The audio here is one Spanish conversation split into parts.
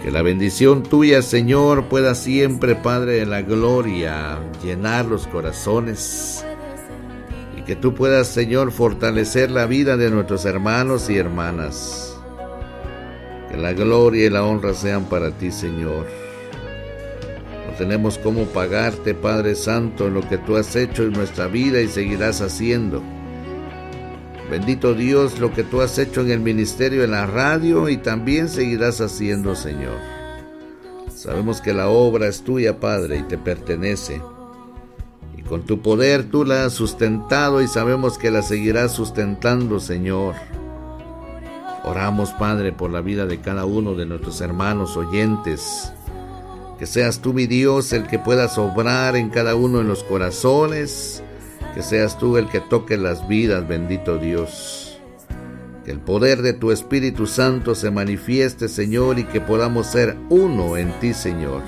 Que la bendición tuya, Señor, pueda siempre, Padre de la gloria, llenar los corazones. Y que tú puedas, Señor, fortalecer la vida de nuestros hermanos y hermanas. Que la gloria y la honra sean para ti, Señor. No tenemos cómo pagarte, Padre Santo, en lo que tú has hecho en nuestra vida y seguirás haciendo. Bendito Dios, lo que tú has hecho en el ministerio, en la radio, y también seguirás haciendo, Señor. Sabemos que la obra es tuya, Padre, y te pertenece. Y con tu poder tú la has sustentado y sabemos que la seguirás sustentando, Señor. Oramos, Padre, por la vida de cada uno de nuestros hermanos oyentes. Que seas tú, mi Dios, el que puedas obrar en cada uno de los corazones. Que seas tú el que toque las vidas, bendito Dios. Que el poder de tu Espíritu Santo se manifieste, Señor, y que podamos ser uno en ti, Señor.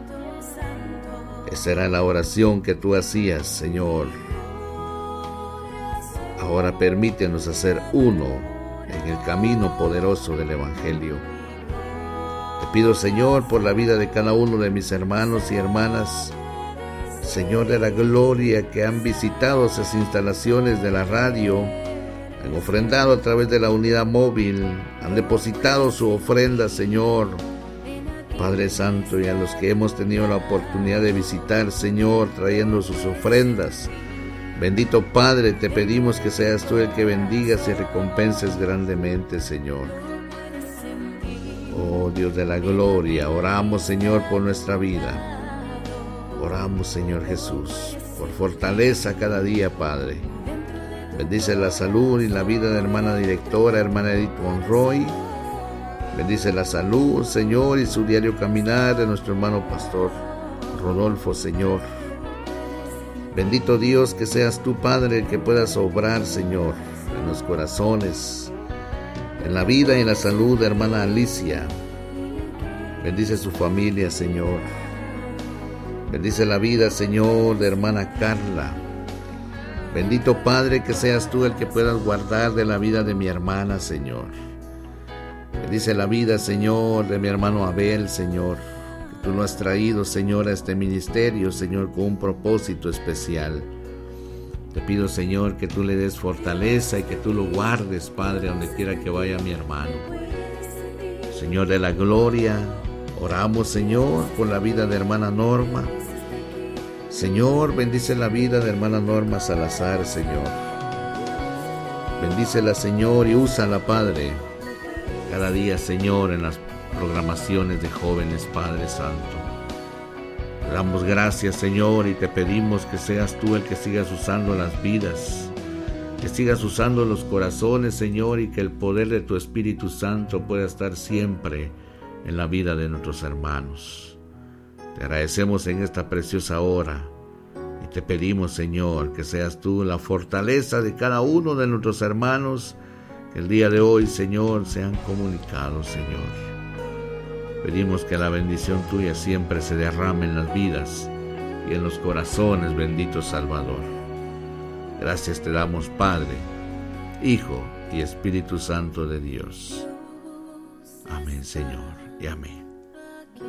Esa era la oración que tú hacías, Señor. Ahora permítenos hacer uno en el camino poderoso del Evangelio. Te pido, Señor, por la vida de cada uno de mis hermanos y hermanas, Señor de la gloria, que han visitado esas instalaciones de la radio, han ofrendado a través de la unidad móvil, han depositado su ofrenda, Señor, Padre Santo, y a los que hemos tenido la oportunidad de visitar, Señor, trayendo sus ofrendas. Bendito Padre, te pedimos que seas tú el que bendigas y recompenses grandemente, Señor. Oh Dios de la gloria, oramos, Señor, por nuestra vida. Oramos, Señor Jesús, por fortaleza cada día, Padre. Bendice la salud y la vida de la hermana directora, hermana Edith Monroy. Bendice la salud, Señor, y su diario caminar de nuestro hermano pastor Rodolfo, Señor. Bendito Dios, que seas tú, Padre, el que puedas obrar, Señor, en los corazones, en la vida y en la salud de hermana Alicia. Bendice su familia, Señor. Bendice la vida, Señor, de hermana Carla. Bendito Padre, que seas tú el que puedas guardar de la vida de mi hermana, Señor. Bendice la vida, Señor, de mi hermano Abel, Señor. Que tú lo has traído, Señor, a este ministerio, Señor, con un propósito especial. Te pido, Señor, que tú le des fortaleza y que tú lo guardes, Padre, donde quiera que vaya mi hermano. Señor de la gloria, oramos, Señor, por la vida de hermana Norma. Señor, bendice la vida de hermana Norma Salazar, Señor. Bendícela, Señor, y úsala, Padre, cada día, Señor, en las programaciones de jóvenes, Padre Santo. Te damos gracias, Señor, y te pedimos que seas tú el que sigas usando las vidas, que sigas usando los corazones, Señor, y que el poder de tu Espíritu Santo pueda estar siempre en la vida de nuestros hermanos. Te agradecemos en esta preciosa hora y te pedimos, Señor, que seas tú la fortaleza de cada uno de nuestros hermanos que el día de hoy, Señor, se han comunicado, Señor. Pedimos que la bendición tuya siempre se derrame en las vidas y en los corazones, bendito Salvador. Gracias te damos, Padre, Hijo y Espíritu Santo de Dios. Amén, Señor, y amén.